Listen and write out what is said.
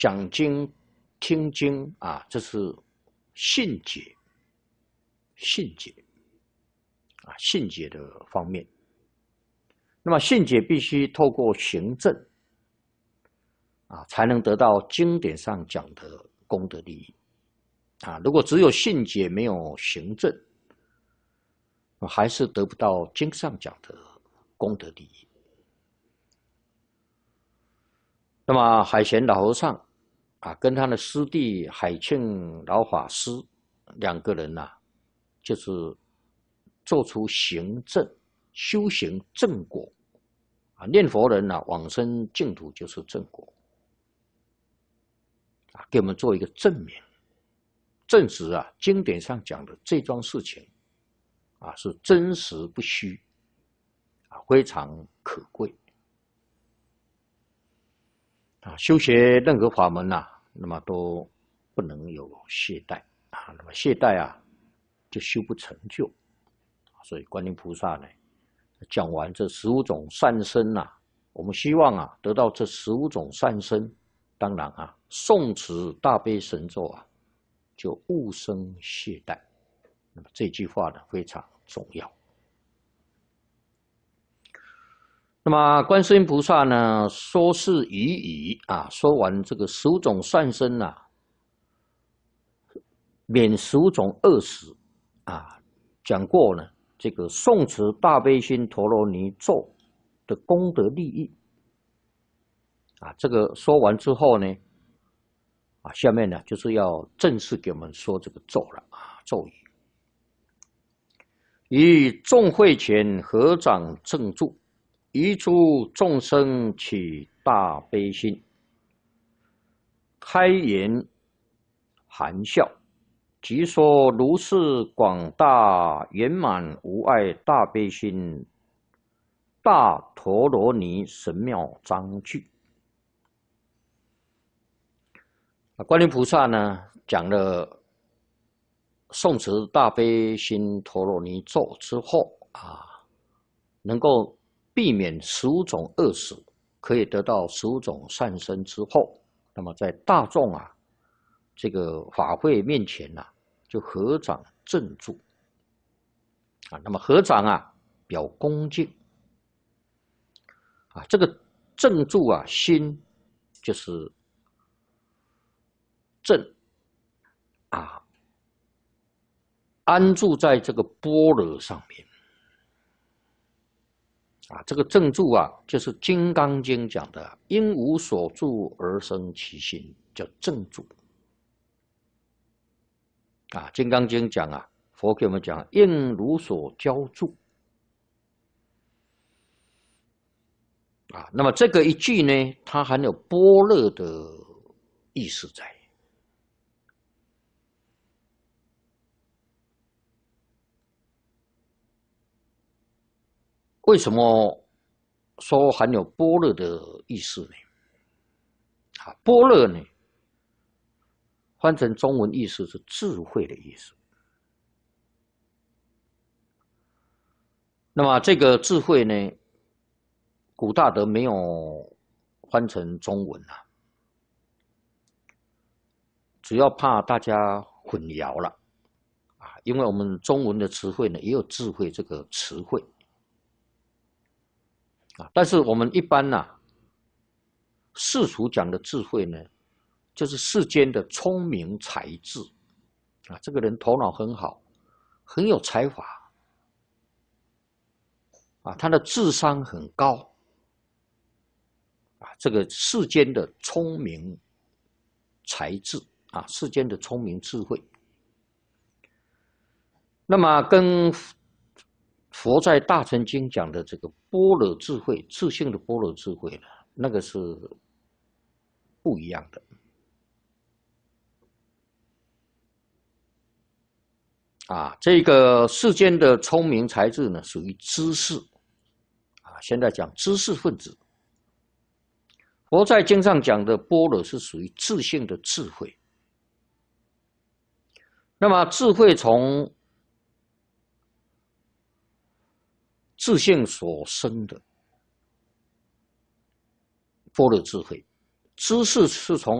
讲经、听经啊，这是信解，信解啊，信解的方面。那么信解必须透过行证啊，才能得到经典上讲的功德利益啊。如果只有信解没有行证，还是得不到经上讲的功德利益。那么海贤老和尚啊，跟他的师弟海庆老法师两个人呐，就是做出行证，修行正果啊。念佛人呐，往生净土就是正果啊，给我们做一个证明，证实啊经典上讲的这桩事情啊是真实不虚啊，非常可贵啊。修学任何法门呐，那么都不能有懈怠啊，那么懈怠啊就修不成就。所以观音菩萨呢讲完这15种善身呐，我们希望啊得到这15种善身，当然啊诵持大悲神咒啊就勿生懈怠。那么这句话呢非常重要。那么观世音菩萨呢说是已矣啊，说完这个15种善身啊，免15种恶死啊，讲过呢这个诵持大悲心陀罗尼咒的功德利益啊，这个说完之后呢啊，下面呢就是要正式给我们说这个咒了啊，咒语。以众会前合掌正住，一诸众生起大悲心，开言含笑，即说如是广大圆满无碍大悲心大陀罗尼神妙章句。观音菩萨呢讲了诵持大悲心陀罗尼咒之后啊，能够避免15种恶死，可以得到15种善身之后，那么在大众啊这个法会面前啊，就合掌正住啊。那么合掌啊表恭敬啊，这个正住啊，心就是正啊，安住在这个般若上面啊。这个正住啊，就是《金刚经》讲的“因无所住而生其心”，叫正住啊。《金刚经》讲啊，佛给我们讲“应如所教住”啊。那么这个一句呢，它含有般若的意思在。为什么说含有般若的意思呢？啊，般若呢，翻成中文意思是智慧的意思。那么这个智慧呢，古大德没有翻成中文啊，主要怕大家混淆了啊，因为我们中文的词汇呢也有智慧这个词汇啊，但是我们一般世俗讲的智慧呢，就是世间的聪明才智啊，这个人头脑很好，很有才华啊，他的智商很高啊，这个世间的聪明才智啊，世间的聪明智慧。那么跟佛在《大乘经》讲的这个般若智慧，自性的般若智慧呢，那个是不一样的啊。这个世间的聪明才智呢，属于知识啊。现在讲知识分子，佛在经上讲的般若是属于自性的智慧。那么智慧从自性所生的般若智慧，知识是从